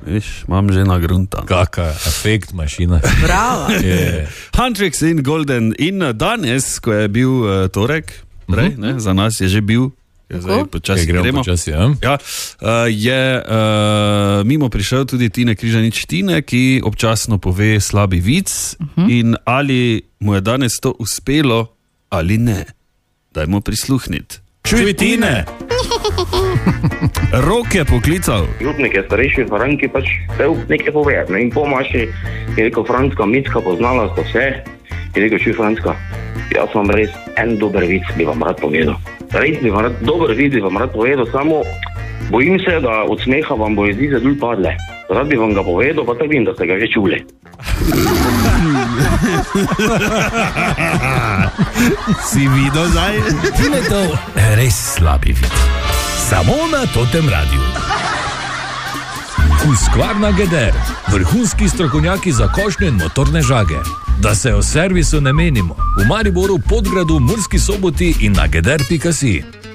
Viš, imam že na grunta. Kaka efekt mašina. Bravo. Huntrix in Golden. In danes, ko je bil torek, prej, ne, za nas je že bil, zdaj počasi gremo. Počasi, ja, je mimo prišel tudi Tine Križanič Tine, ki občasno pove slabi vic in ali mu je danes to uspelo ali ne. Dajmo prisluhniti. Čuj, Tine! Rok je poklical. Župnik je starejši v Franki, pač pel nekaj povedati. In pomaši je rekel, Franska, Micka, poznala sta vse. Je rekel, čuj, Franska, jaz vam res en dober vic bi vam rad povedal. Res bi vam rad, dober vic bi vam rad povedal, samo bojim se, da od smeha vam bo jezice dol padle. Rad bi vam ga povedal, pa tak vem, da ste ga že čuli. Si videl zdaj? Tine to res slabi vid. Samo na Totem radiju. Husqvarna Geder, vrhunski strokovnjaki za košnje in motorne žage. Da se o servisu ne menimo. V Mariboru, Podgradu, Murski Soboti in na geder.si.